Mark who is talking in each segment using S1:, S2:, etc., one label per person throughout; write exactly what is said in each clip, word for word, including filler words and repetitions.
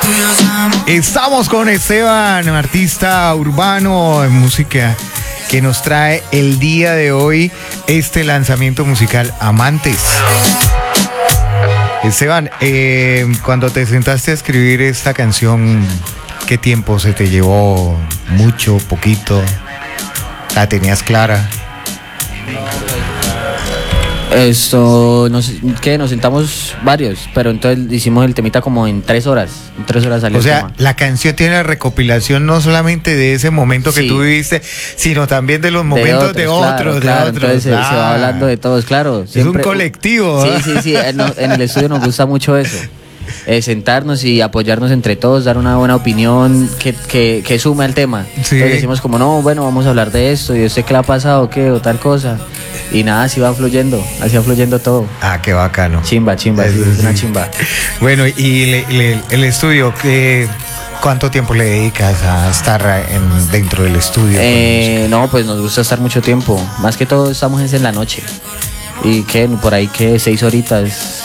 S1: Estamos con Esteban, artista urbano en música, que nos trae el día de hoy este lanzamiento musical, Amantes. Esteban, eh, cuando te sentaste a escribir esta canción, ¿qué tiempo se te llevó? ¿Mucho? ¿Poquito? ¿La tenías clara?
S2: Esto, nos, que nos sentamos varios, pero entonces hicimos el temita como en tres horas. En tres horas salió.
S1: O sea,
S2: el tema.
S1: la canción tiene la recopilación no solamente de ese momento que
S2: Sí.
S1: tú viviste, sino también de los momentos de otros,
S2: claro,
S1: de
S2: claro,
S1: otros.
S2: Entonces se,
S1: Ah,
S2: se va hablando de todos, claro.
S1: es un colectivo.
S2: Sí,
S1: ¿eh?
S2: sí, sí. En, en el estudio nos gusta mucho eso. Eh, sentarnos y apoyarnos entre todos, dar una buena opinión que, que, que sume al tema.
S1: Sí.
S2: Entonces decimos como, no, bueno, vamos a hablar de esto, y usted qué le ha pasado, qué, o tal cosa. Y nada, así va fluyendo, así va fluyendo todo.
S1: Ah, qué bacano.
S2: Chimba, chimba,
S1: Eso
S2: sí, es
S1: sí.
S2: una chimba.
S1: Bueno, y le- le- el estudio, ¿qué, ¿cuánto tiempo le dedicas a estar en, dentro del estudio?
S2: Eh, no, pues nos gusta estar mucho tiempo. Más que todo estamos es en la noche. Y que por ahí que seis horitas,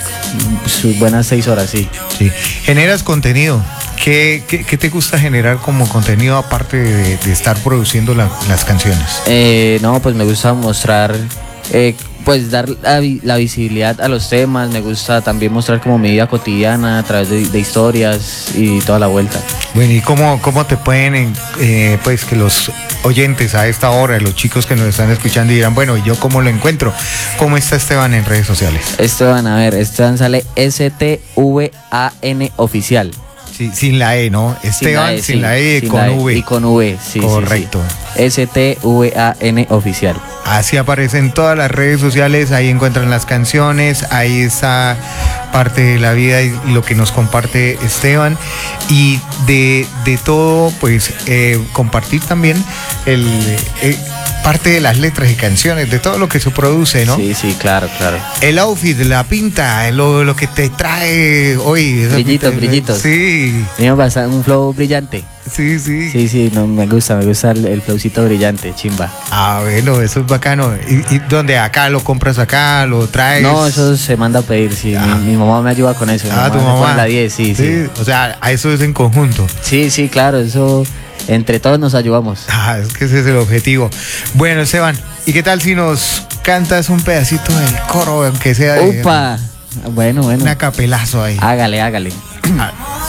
S2: sus buenas seis horas, sí.
S1: Sí. ¿Generas contenido? ¿Qué, qué, qué te gusta generar como contenido aparte de, de estar produciendo la- las canciones?
S2: Eh, no, pues me gusta mostrar, eh, pues dar la, vi- la visibilidad a los temas. Me gusta también mostrar como mi vida cotidiana a través de, de historias y toda la vuelta.
S1: Bueno, ¿y cómo, cómo te pueden, eh, pues que los oyentes a esta hora, los chicos que nos están escuchando dirán, bueno, ¿y yo cómo lo encuentro? ¿Cómo está Esteban en redes sociales?
S2: Esteban, a ver, Esteban sale S T V A N oficial.
S1: Sí, sin la E, ¿no? Esteban sin
S2: sí,
S1: la E,
S2: sin
S1: con
S2: la E
S1: V.
S2: y con V, sí.
S1: Correcto.
S2: Sí, sí. S T V A N oficial.
S1: Así aparecen todas las redes sociales, ahí encuentran las canciones, ahí está parte de la vida y lo que nos comparte Esteban. Y de, de todo, pues eh, compartir también el, eh, parte de las letras y canciones, de todo lo que se produce, ¿no?
S2: Sí, sí, claro, claro.
S1: El outfit, la pinta, lo, lo que te trae hoy. esa
S2: Brillitos,
S1: pinta,
S2: brillitos.
S1: Sí,
S2: Tenemos bastante- un flow brillante.
S1: sí, sí.
S2: Sí, sí, no, me gusta, me gusta el, el flowcito brillante, chimba.
S1: Ah, bueno, eso es bacano. ¿Y, y dónde? ¿Acá lo compras acá? ¿Lo traes?
S2: No, eso se manda a pedir, sí.
S1: Ah.
S2: Mi, mi mamá me ayuda con eso. mi
S1: Ah, tu
S2: se pone
S1: mamá.
S2: la diez, sí, sí.
S1: O sea, a eso es en conjunto.
S2: Sí, sí, claro, eso entre todos nos ayudamos.
S1: Ah, es que ese es el objetivo. Bueno, Esteban, ¿y qué tal si nos cantas un pedacito del coro, aunque sea de
S2: ¡Upa! Bueno, bueno.
S1: un acapelazo ahí?
S2: Hágale, hágale.
S1: Ah,